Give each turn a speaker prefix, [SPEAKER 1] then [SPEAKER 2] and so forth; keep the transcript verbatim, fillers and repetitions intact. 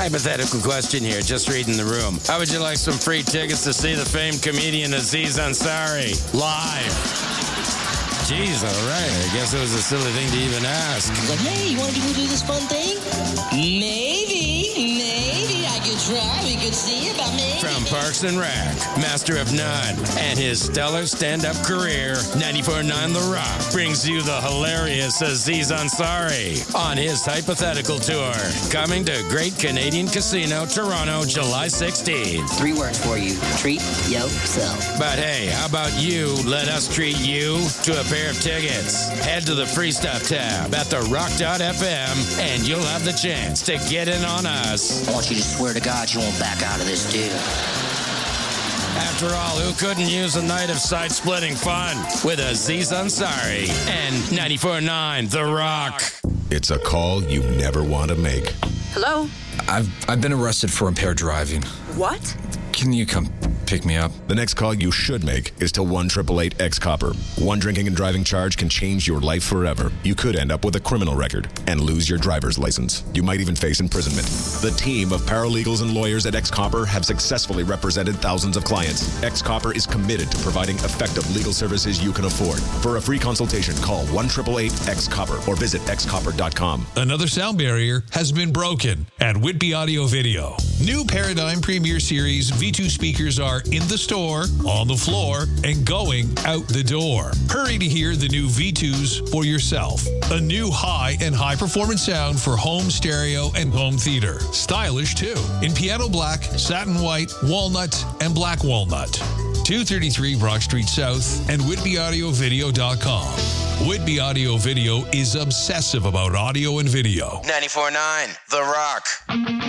[SPEAKER 1] Hypothetical question here, just reading the room. How would you like some free tickets to see the famed comedian Aziz Ansari live? Jeez, all right. I guess it was a silly thing to even ask.
[SPEAKER 2] He's like, hey, you want to go do this fun thing? Maybe, maybe I could try. We could see about maybe.
[SPEAKER 1] From Parks and Rec, Master of None, and his stellar stand-up career, ninety-four point nine The Rock brings you the hilarious Aziz Ansari on his hypothetical tour. Coming to Great Canadian Casino, Toronto, July sixteenth.
[SPEAKER 2] Three words for you. Treat yourself.
[SPEAKER 1] But hey, how about you let us treat you to a pair of tickets? Head to the Free Stuff tab at the rock dot f m and you'll have the chance to get in on us.
[SPEAKER 2] I want you to swear to God you won't back out of this deal.
[SPEAKER 1] After all, who couldn't use a night of side-splitting fun with Aziz Ansari and ninety-four point nine The Rock?
[SPEAKER 3] It's a call you never want to make.
[SPEAKER 4] Hello?
[SPEAKER 5] I've I've been arrested for impaired driving.
[SPEAKER 4] What?
[SPEAKER 5] Can you come pick me up?
[SPEAKER 3] The next call you should make is to one eight eight eight X Copper. One drinking and driving charge can change your life forever. You could end up with a criminal record and lose your driver's license. You might even face imprisonment. The team of paralegals and lawyers at X Copper have successfully represented thousands of clients. X Copper is committed to providing effective legal services you can afford. For a free consultation, call one eight eight eight X Copper or visit x copper dot com.
[SPEAKER 6] Another sound barrier has been broken at Whitby Audio Video. New Paradigm Premier Series V two speakers are in the store, on the floor, and going out the door. Hurry to hear the new V twos for yourself. A new high and high performance sound for home stereo and home theater. Stylish too, in piano black, satin white, walnut, and black walnut. two thirty-three Brock Street South and whitby audio video dot com. Whitby Audio Video is obsessive about audio and video.
[SPEAKER 1] ninety-four point nine The Rock.